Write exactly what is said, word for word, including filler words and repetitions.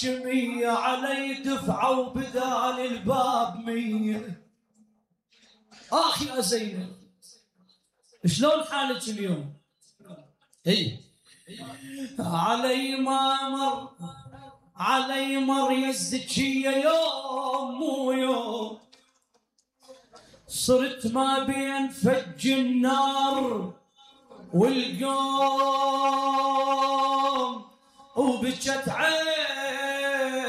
مية علي دفعة وبدال الباب مية. آخ يا زينب شلون حالك اليوم؟ اي علي ما مر علي مر يا الزكية يوم مو يوم، صرت ما بين فج النار والقوم وبجت عين